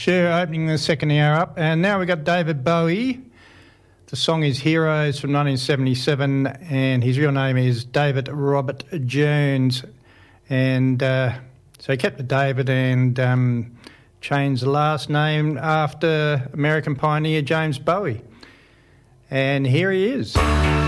Sure, opening the second hour up. And now we've got David Bowie. The song is Heroes from 1977, and his real name is David Robert Jones. And so he kept the David and changed the last name after American pioneer James Bowie. And here he is.